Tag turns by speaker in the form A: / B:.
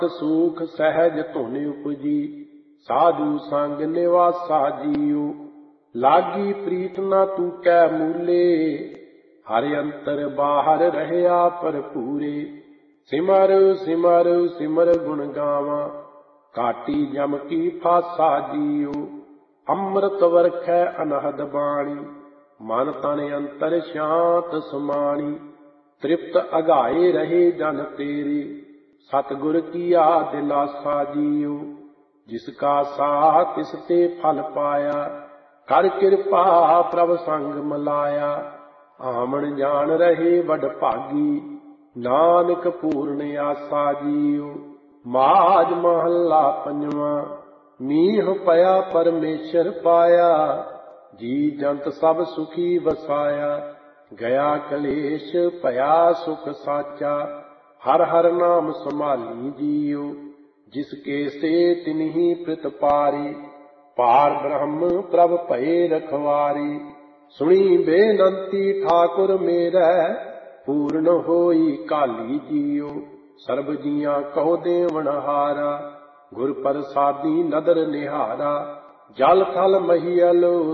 A: सूख सहज धुन उपजी, साधु संग निवासा जियो। लागी प्रीत न तू कै मूले, हर अंतर बाहर रहया भरपूरे। सिमर सिमर सिमर गुण गावा, काटी जम की फासा जियो। अमृत वरखै अनहद बाणी, मन तन अंतर शांत समाणी। तृप्त अघाए रहे जन तेरे, सतगुर किया दिलासा जियो। जिसका साथ तिसते फल पाया, कर कृपा प्रभ संग मिलाया। आमन जान रहे वड भागी, नानक पूर्ण आसा जियो। माज महला पंजवा, मीह पया परमेश्वर पाया। जी जंत सब सुखी वसाया, गया कलेश भया सुख साचा। हर हर नाम संभाली जियो, जिसके से तिन्ही प्रित पारी। पार ब्रह्म प्रभ भये रखवारी, सुनी बेनंती ठाकुर मेरै। पूर्ण होई काली जियो, सर्ब जिया कहो देवनहारा। गुर प्रसादी नदर निहारा, जल थल महियल